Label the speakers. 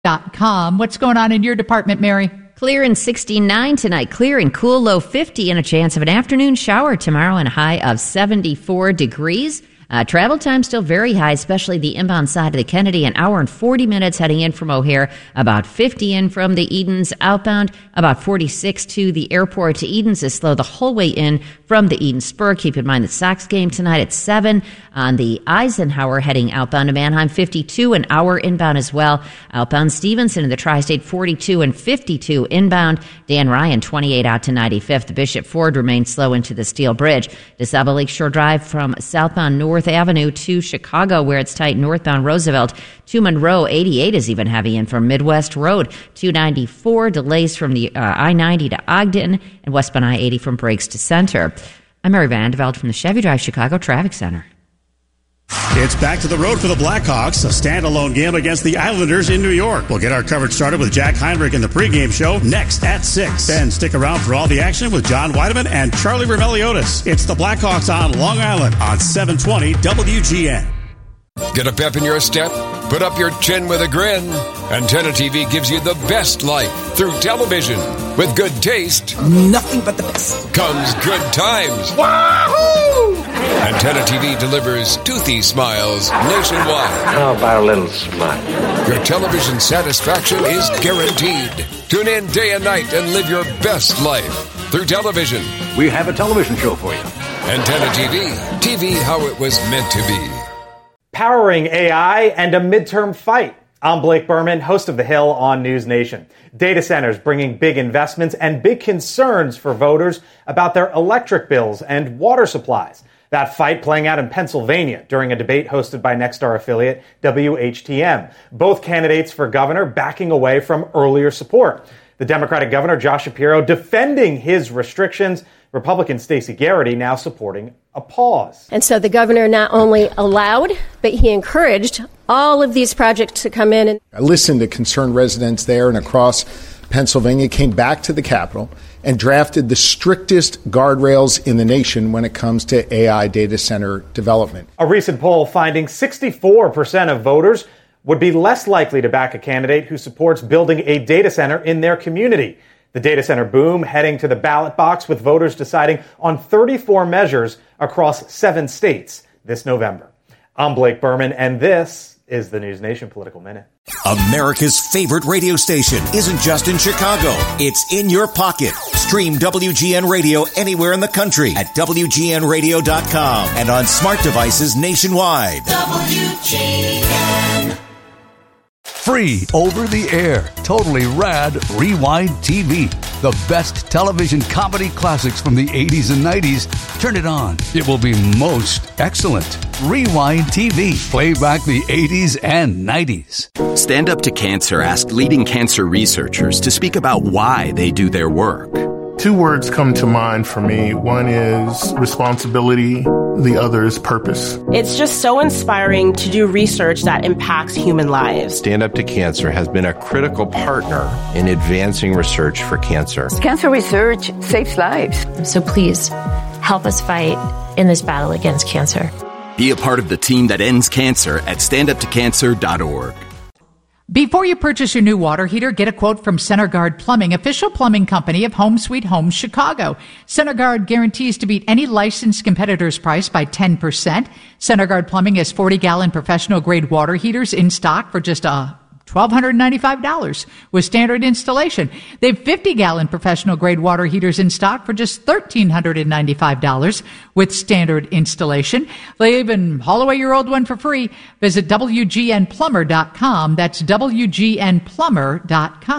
Speaker 1: .com. What's going on in your department, Mary?
Speaker 2: Clear and 69 tonight. Clear and cool, low 50, and a chance of an afternoon shower tomorrow and a high of 74 degrees. Travel time still very high, especially the inbound side of the Kennedy. An hour and 40 minutes heading in from O'Hare. About 50 in from the Edens. Outbound, about 46 to the airport. To Edens is slow the whole way in from the Eden Spur. Keep in mind the Sox game tonight at 7. On the Eisenhower heading outbound to Mannheim, 52. An hour inbound as well. Outbound Stevenson in the Tri-State, 42 and 52 inbound. Dan Ryan, 28 out to 95th. The Bishop Ford remains slow into the Steel Bridge. DeSable Lakeshore Drive from southbound North Avenue to Chicago, where it's tight northbound Roosevelt to Monroe. 88 is even heavy in from Midwest Road. 294 delays from the I-90 to Ogden, and westbound I-80 from Breaks to Center. I'm Mary Vandeveld from the Chevy Drive Chicago Traffic Center.
Speaker 3: It's back to the road for the Blackhawks, a standalone game against the Islanders in New York. We'll get our coverage started with Jack Heinrich in the pregame show next at 6. Then stick around for all the action with John Weideman and Charlie Vermeliotis. It's the Blackhawks on Long Island on 720 WGN.
Speaker 4: Get a pep in your step? Put up your chin with a grin. Antenna TV gives you the best life through television. With good taste,
Speaker 5: nothing but the best,
Speaker 4: comes good times.
Speaker 5: Wahoo!
Speaker 4: Antenna TV delivers toothy smiles nationwide.
Speaker 6: How about a little smile?
Speaker 4: Your television satisfaction is guaranteed. Tune in day and night and live your best life through television.
Speaker 6: We have a television show for you.
Speaker 4: Antenna TV. TV how it was meant to be.
Speaker 7: Powering AI and a midterm fight. I'm Blake Berman, host of The Hill on News Nation. Data centers bringing big investments and big concerns for voters about their electric bills and water supplies. That fight playing out in Pennsylvania during a debate hosted by Nexstar affiliate WHTM. Both candidates for governor backing away from earlier support. The Democratic governor, Josh Shapiro, defending his restrictions. Republican Stacey Garrity now supporting a pause.
Speaker 8: And so the governor not only allowed, but he encouraged all of these projects to come in.
Speaker 9: I listened to concerned residents there and across Pennsylvania, came back to the Capitol and drafted the strictest guardrails in the nation when it comes to AI data center development.
Speaker 7: A recent poll finding 64% of voters would be less likely to back a candidate who supports building a data center in their community. The data center boom heading to the ballot box with voters deciding on 34 measures across 7 states this November. I'm Blake Berman, and this is the News Nation Political Minute.
Speaker 10: America's favorite radio station isn't just in Chicago. It's in your pocket. Stream WGN Radio anywhere in the country at WGNradio.com and on smart devices nationwide. WGN.
Speaker 11: Free over the air, totally rad Rewind TV. The best television comedy classics from the 80s and 90s. Turn it on. It will be most excellent. Rewind TV. Play back the 80s and 90s.
Speaker 12: Stand Up to Cancer asked leading cancer researchers to speak about why they do their work.
Speaker 13: 2 words come to mind for me. One is responsibility. The other is purpose.
Speaker 14: It's just so inspiring to do research that impacts human lives.
Speaker 15: Stand Up to Cancer has been a critical partner in advancing research for cancer.
Speaker 16: Cancer research saves lives.
Speaker 17: So please help us fight in this battle against cancer.
Speaker 12: Be a part of the team that ends cancer at standuptocancer.org.
Speaker 1: Before you purchase your new water heater, get a quote from CenterGuard Plumbing, official plumbing company of Home Sweet Home Chicago. CenterGuard guarantees to beat any licensed competitor's price by 10%. CenterGuard Plumbing has 40-gallon professional-grade water heaters in stock for just $1,295 with standard installation. They have 50-gallon professional-grade water heaters in stock for just $1,395 with standard installation. They even haul away your old one for free. Visit WGNplumber.com. That's WGNplumber.com.